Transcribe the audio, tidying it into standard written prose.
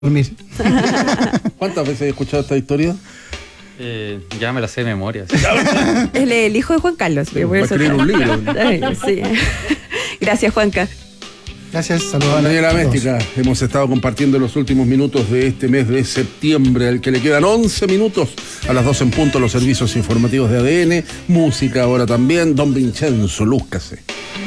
dormir. ¿Cuántas veces he escuchado esta historia? Ya me la sé de memoria. ¿Sí? Él es el hijo de Juan Carlos. Va a escribir un libro. Sí. Gracias, Juanca. Gracias, saludos a Daniela todos. Méstica, hemos estado compartiendo los últimos minutos de este mes de septiembre, al que le quedan 11 minutos a las 12 en punto, los servicios informativos de ADN, música ahora también, don Vincenzo, lúzcase.